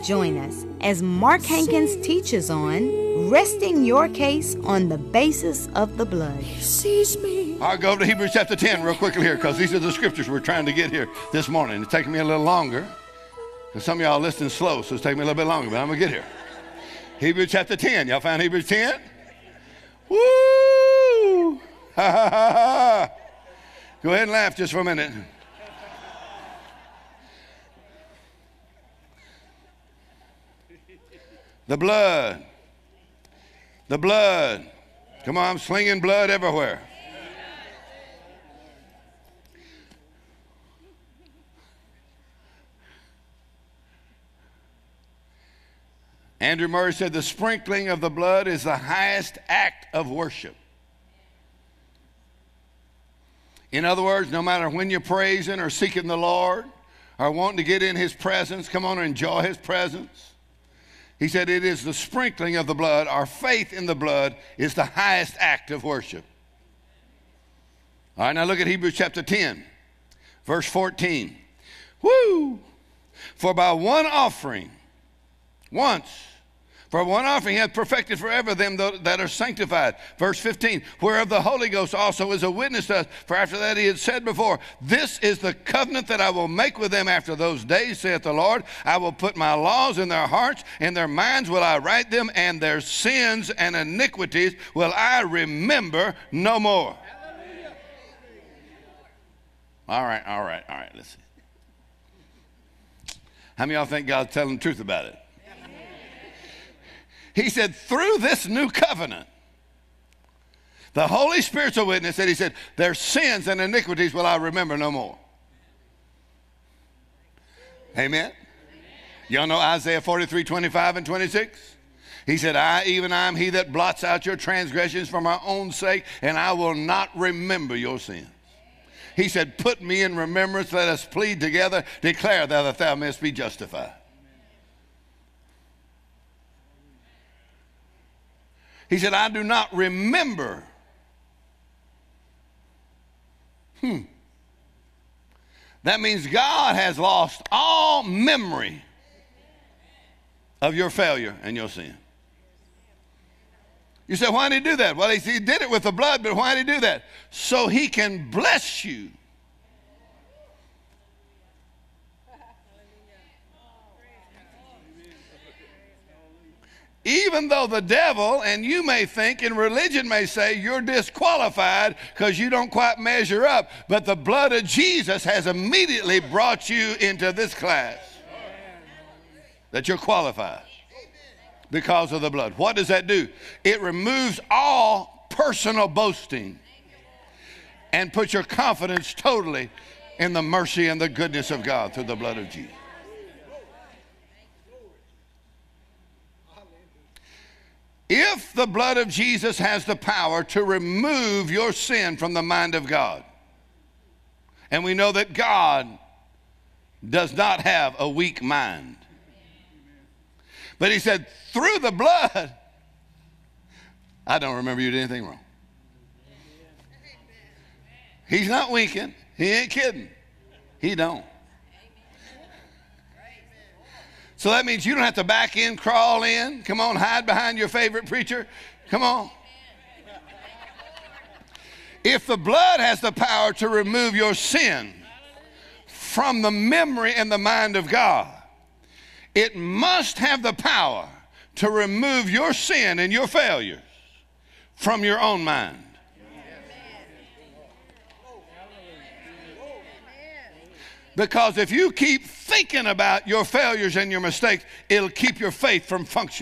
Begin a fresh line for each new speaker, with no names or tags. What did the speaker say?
Join us as Mark Hankins teaches on resting your case on the basis of the blood.
He sees me.
I'll go over to Hebrews chapter 10 real quickly here, because these are the scriptures we're trying to get here this morning. It's taking me a little longer, because some of y'all are listening slow, so it's taking me a little bit longer, but I'm going to get here. Hebrews chapter 10. Y'all found Hebrews 10? Woo! Ha, ha, ha, ha. Go ahead and laugh just for a minute. The blood. The blood. Come on, I'm slinging blood everywhere. Andrew Murray said the sprinkling of the blood is the highest act of worship. In other words, no matter when you're praising or seeking the Lord or wanting to get in his presence, come on and enjoy his presence. He said it is the sprinkling of the blood. Our faith in the blood is the highest act of worship. All right, now look at Hebrews chapter 10, verse 14. Woo! For by one offering, once, for one offering hath perfected forever them that are sanctified. Verse 15, whereof the Holy Ghost also is a witness to us. For after that he had said before, this is the covenant that I will make with them after those days, saith the Lord. I will put my laws in their hearts, in their minds will I write them, and their sins and iniquities will I remember no more. All right, listen. How many of y'all think God's telling the truth about it? He said, through this new covenant, the Holy Spirit's a witness that he said, their sins and iniquities will I remember no more. Amen? Y'all know Isaiah 43, 25 and 26? He said, I, even I am he that blots out your transgressions for my own sake, and I will not remember your sins. He said, put me in remembrance, let us plead together, declare that thou mayest be justified. He said, I do not remember. That means God has lost all memory of your failure and your sin. You say, why did he do that? Well, he did it with the blood, but why did he do that? So he can bless you. Even though the devil and you may think and religion may say you're disqualified because you don't quite measure up, but the blood of Jesus has immediately brought you into this class that you're qualified because of the blood. What does that do? It removes all personal boasting and puts your confidence totally in the mercy and the goodness of God through the blood of Jesus. If the blood of Jesus has the power to remove your sin from the mind of God, and we know that God does not have a weak mind, but he said, through the blood, I don't remember you did anything wrong. He's not winking. He ain't kidding. He don't. So that means you don't have to back in, crawl in. Come on, hide behind your favorite preacher. Come on. If the blood has the power to remove your sin from the memory and the mind of God, it must have the power to remove your sin and your failures from your own mind. Because if you keep thinking about your failures and your mistakes, it'll keep your faith from functioning.